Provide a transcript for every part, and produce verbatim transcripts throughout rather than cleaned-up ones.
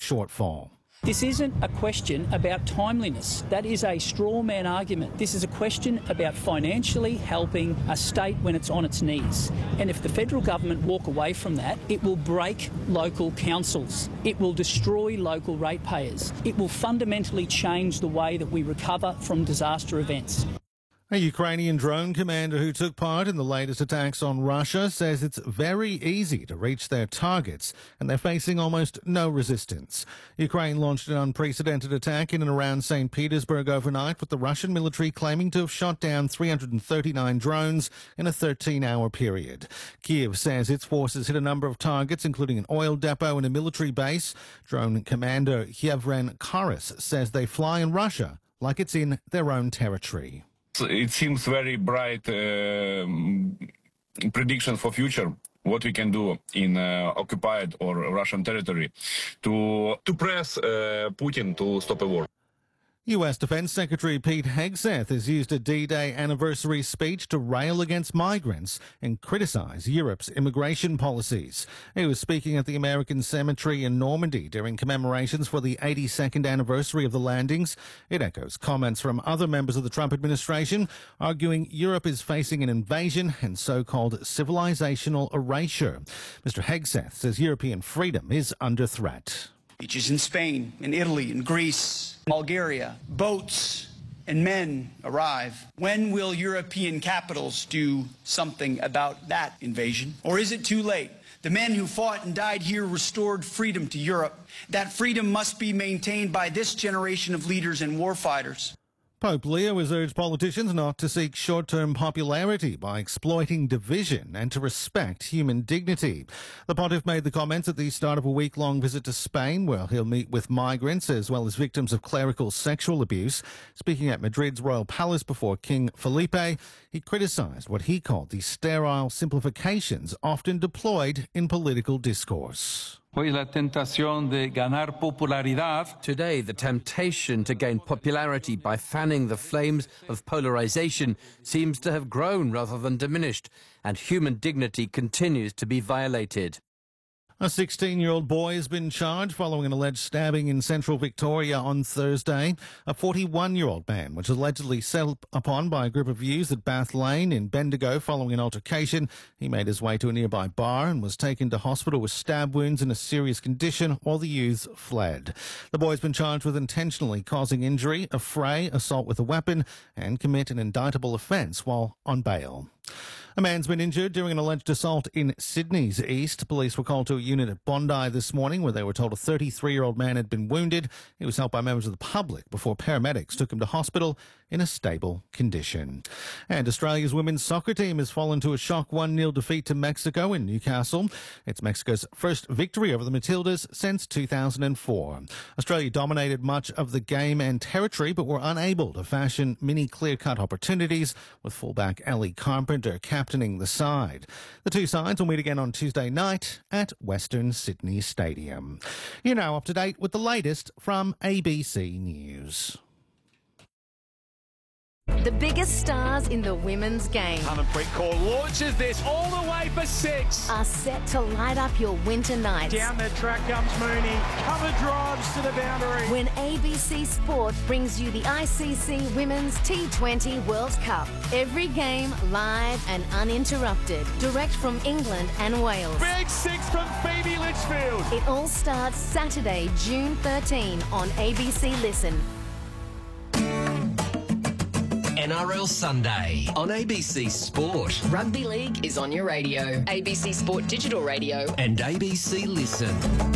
shortfall. This isn't a question about timeliness. That is a straw man argument. This is a question about financially helping a state when it's on its knees. And if the federal government walk away from that, it will break local councils. It will destroy local ratepayers. It will fundamentally change the way that we recover from disaster events. A Ukrainian drone commander who took part in the latest attacks on Russia says it's very easy to reach their targets and they're facing almost no resistance. Ukraine launched an unprecedented attack in and around Saint Petersburg overnight, with the Russian military claiming to have shot down three hundred thirty-nine drones in a thirteen-hour period. Kyiv says its forces hit a number of targets, including an oil depot and a military base. Drone commander Yevhen Karas says they fly in Russia like it's in their own territory. It seems very bright uh, prediction for future, what we can do in uh, occupied or Russian territory to to press uh, Putin to stop a war. U S Defense Secretary Pete Hegseth has used a D-Day anniversary speech to rail against migrants and criticize Europe's immigration policies. He was speaking at the American Cemetery in Normandy during commemorations for the eighty-second anniversary of the landings. It echoes comments from other members of the Trump administration, arguing Europe is facing an invasion and so-called civilizational erasure. Mister Hegseth says European freedom is under threat. Beaches in Spain, in Italy, in Greece, Bulgaria, boats and men arrive. When will European capitals do something about that invasion? Or is it too late? The men who fought and died here restored freedom to Europe. That freedom must be maintained by this generation of leaders and warfighters. Pope Leo has urged politicians not to seek short-term popularity by exploiting division and to respect human dignity. The pontiff made the comments at the start of a week-long visit to Spain, where he'll meet with migrants as well as victims of clerical sexual abuse. Speaking at Madrid's Royal Palace before King Felipe, he criticised what he called the sterile simplifications often deployed in political discourse. Today, the temptation to gain popularity by fanning the flames of polarization seems to have grown rather than diminished, and human dignity continues to be violated. A sixteen-year-old boy has been charged following an alleged stabbing in central Victoria on Thursday. A forty-one-year-old man was allegedly set upon by a group of youths at Bath Lane in Bendigo following an altercation. He made his way to a nearby bar and was taken to hospital with stab wounds in a serious condition while the youths fled. The boy has been charged with intentionally causing injury, affray, assault with a weapon, and commit an indictable offence while on bail. A man's been injured during an alleged assault in Sydney's east. Police were called to a unit at Bondi this morning where they were told a thirty-three-year-old man had been wounded. He was helped by members of the public before paramedics took him to hospital in a stable condition. And Australia's women's soccer team has fallen to a shock one nil defeat to Mexico in Newcastle. It's Mexico's first victory over the Matildas since two thousand four. Australia dominated much of the game and territory but were unable to fashion many clear-cut opportunities, with fullback Ellie Carpenter captaining the side. The two sides will meet again on Tuesday night at Western Sydney Stadium. You're now up to date with the latest from A B C News. The biggest stars in the women's game Harmanpreet Kaur launches this all the way for six. are set to light up your winter nights. Down the track comes Mooney. Cover drives to the boundary. When A B C Sport brings you the I C C Women's T twenty World Cup. Every game live and uninterrupted. Direct from England and Wales. Big six from Phoebe Litchfield. It all starts Saturday, June thirteenth on A B C Listen. N R L Sunday on A B C Sport. Rugby League is on your radio. A B C Sport Digital Radio. And A B C Listen.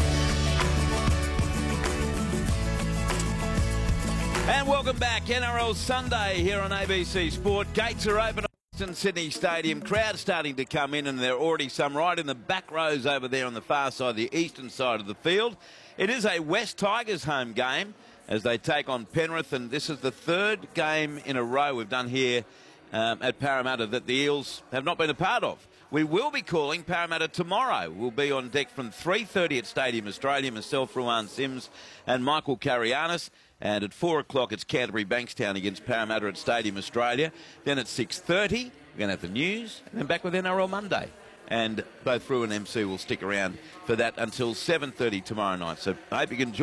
And welcome back. N R L Sunday here on A B C Sport. Gates are open at Western Sydney Stadium. Crowd starting to come in, and there are already some right in the back rows over there on the far side, the eastern side of the field. It is a West Tigers home game as they take on Penrith, and this is the third game in a row we've done here um, at Parramatta that the Eels have not been a part of. We will be calling Parramatta tomorrow. We'll be on deck from three thirty at Stadium Australia, myself, Ruan Sims and Michael Carianis. And at four o'clock it's Canterbury Bankstown against Parramatta at Stadium Australia. Then at six thirty we're going to have the news, and then back with N R L Monday. And both Ru and M C will stick around for that until seven thirty tomorrow night. So I hope you can join